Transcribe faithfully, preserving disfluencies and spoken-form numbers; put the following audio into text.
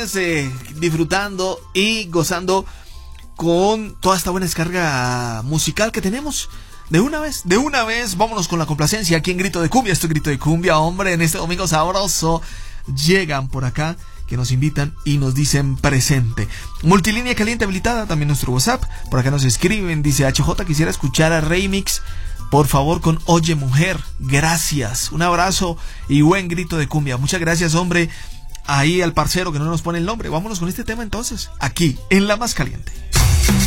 viernes, eh, disfrutando y gozando con toda esta buena descarga musical que tenemos. De una vez, de una vez, vámonos con la complacencia aquí en Grito de Cumbia. Esto es Grito de Cumbia, hombre, en este domingo sabroso. Llegan por acá, que nos invitan y nos dicen presente. Multilínea caliente habilitada, también nuestro WhatsApp. Por acá nos escriben, dice H J, quisiera escuchar a Remix, por favor, con Oye Mujer. Gracias, un abrazo y buen Grito de Cumbia. Muchas gracias, hombre. Ahí al parcero que no nos pone el nombre. Vámonos con este tema entonces, aquí, en La Más Caliente.